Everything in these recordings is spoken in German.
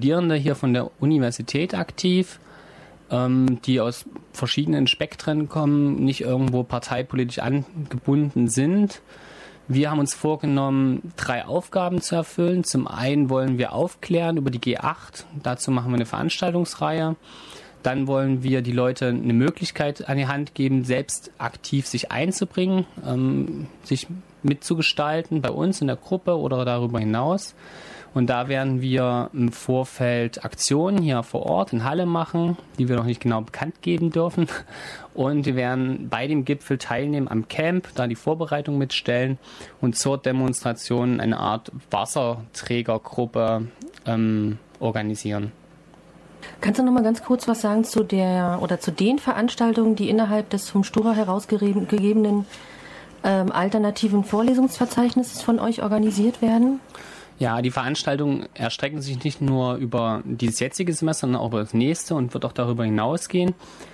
Studierende hier von der Universität aktiv, die aus verschiedenen Spektren kommen, nicht irgendwo parteipolitisch angebunden sind. Wir haben uns vorgenommen, 3 Aufgaben zu erfüllen. Zum einen wollen wir aufklären über die G8. Dazu machen wir eine Veranstaltungsreihe. Dann wollen wir die Leute eine Möglichkeit an die Hand geben, selbst aktiv sich einzubringen, sich mitzugestalten bei uns in der Gruppe oder darüber hinaus. Und da werden wir im Vorfeld Aktionen hier vor Ort in Halle machen, die wir noch nicht genau bekannt geben dürfen. Und wir werden bei dem Gipfel teilnehmen am Camp, da die Vorbereitung mitstellen und zur Demonstration eine Art Wasserträgergruppe organisieren. Kannst du noch mal ganz kurz was sagen zu den Veranstaltungen, die innerhalb des vom Stura herausgegebenen alternativen Vorlesungsverzeichnisses von euch organisiert werden? Ja, die Veranstaltungen erstrecken sich nicht nur über dieses jetzige Semester, sondern auch über das nächste und wird auch darüber hinausgehen.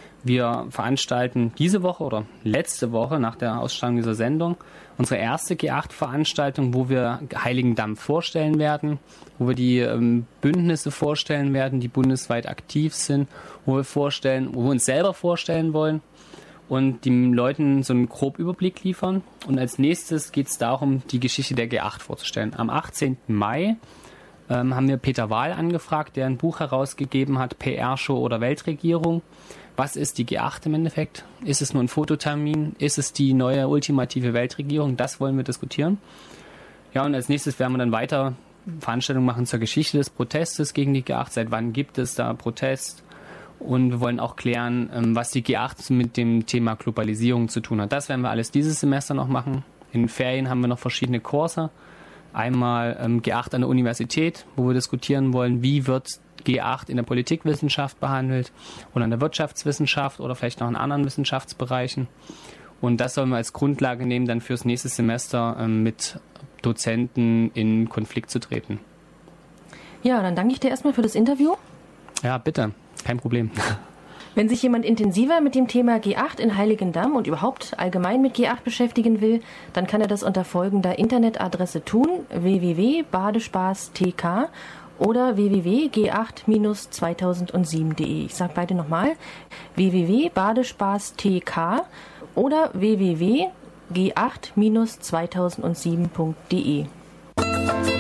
Wir veranstalten diese Woche oder letzte Woche nach der Ausstrahlung dieser Sendung unsere erste G8-Veranstaltung, wo wir Heiligendamm vorstellen werden, wo wir die Bündnisse vorstellen werden, die bundesweit aktiv sind, wo wir uns selber vorstellen wollen und den Leuten so einen groben Überblick liefern. Und als nächstes geht es darum, die Geschichte der G8 vorzustellen. Am 18. Mai haben wir Peter Wahl angefragt, der ein Buch herausgegeben hat, PR-Show oder Weltregierung. Was ist die G8 im Endeffekt? Ist es nur ein Fototermin? Ist es die neue ultimative Weltregierung? Das wollen wir diskutieren. Ja, und als nächstes werden wir dann weiter Veranstaltungen machen zur Geschichte des Protestes gegen die G8. Seit wann gibt es da Protest? Und wir wollen auch klären, was die G8 mit dem Thema Globalisierung zu tun hat. Das werden wir alles dieses Semester noch machen. In den Ferien haben wir noch verschiedene Kurse. Einmal G8 an der Universität, wo wir diskutieren wollen, wie wird G8 in der Politikwissenschaft behandelt oder in der Wirtschaftswissenschaft oder vielleicht noch in anderen Wissenschaftsbereichen. Und das sollen wir als Grundlage nehmen, dann fürs nächste Semester mit Dozenten in Konflikt zu treten. Ja, dann danke ich dir erstmal für das Interview. Ja, bitte. Kein Problem. Wenn sich jemand intensiver mit dem Thema G8 in Heiligendamm und überhaupt allgemein mit G8 beschäftigen will, dann kann er das unter folgender Internetadresse tun: www.badespaß.tk oder www.g8-2007.de. Ich sage beide nochmal: www.badespaß.tk oder www.g8-2007.de.